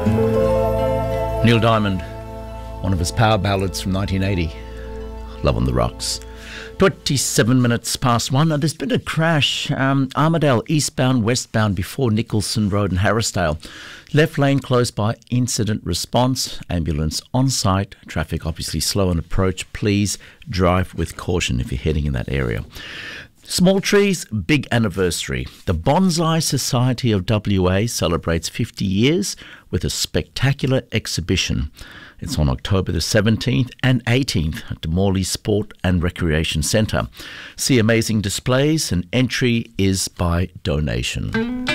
Neil Diamond, one of his power ballads from 1980, Love on the Rocks. 27 minutes past 1. Now, there's been a crash, Armidale eastbound, westbound before Nicholson Road in Harrisdale. Left lane closed by, incident response, ambulance on site, traffic obviously slow on approach. Please drive with caution if you're heading in that area. Small trees, big anniversary. The Bonsai Society of WA celebrates 50 years with a spectacular exhibition. It's on October the 17th and 18th at the Morley Sport and Recreation Centre. See amazing displays and entry is by donation.